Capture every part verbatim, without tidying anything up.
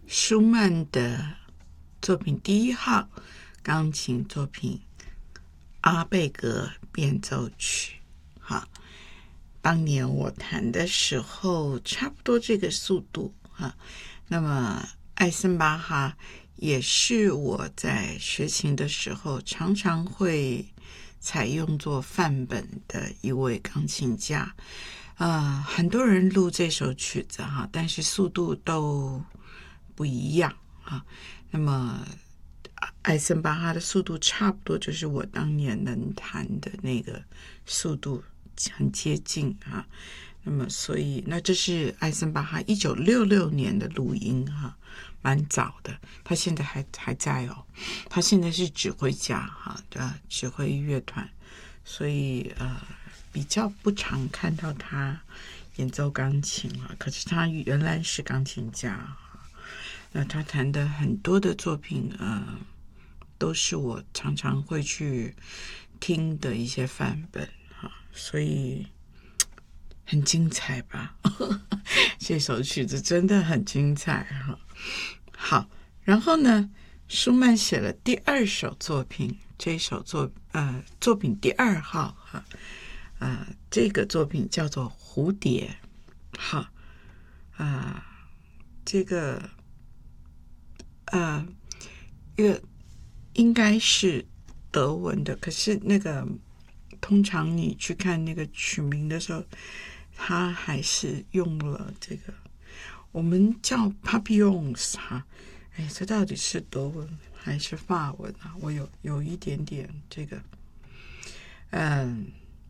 舒曼的作品第一号钢琴作品阿贝格变奏曲。好，当年我弹的时候差不多这个速度哈。那么艾森巴哈也是我在学琴的时候常常会采用作范本的一位钢琴家。呃，很多人录这首曲子哈，但是速度都不一样啊。那么艾森巴哈的速度差不多就是我当年能弹的那个速度，很接近啊。那么所以那这是艾森巴哈一九六六年的录音哈，蛮早的。他现在还还在哦，他现在是指挥家哈的指挥乐团，所以呃比较不常看到他演奏钢琴了。可是他原来是钢琴家，那他弹的很多的作品呃都是我常常会去听的一些范本哈，所以很精彩吧这首曲子真的很精彩哈。好，然后呢舒曼写了第二首作品，这首作呃作品第二号哈，呃这个作品叫做蝴蝶。好啊、呃，这个呃一个应该是德文的，可是那个通常你去看那个曲名的时候，他还是用了这个我们叫 papillons 哈。哎，这到底是德文还是法文啊？我有有一点点这个嗯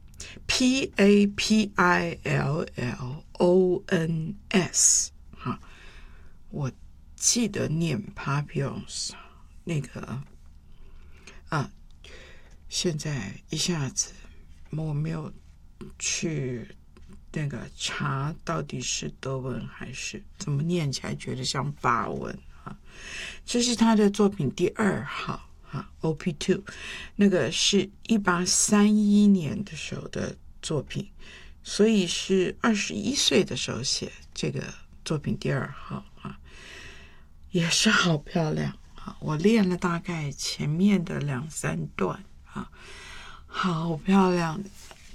P A P I L L O N S 哈，我记得念 papillons 那个啊，现在一下子我没有去那个查到底是德文还是怎么念起来觉得像法文啊。这是他的作品第二号啊 O P 二， 那个是一八三一年的时候的作品，所以是二十一岁的时候写这个作品第二号啊，也是好漂亮啊！我练了大概前面的两三段啊，好漂亮，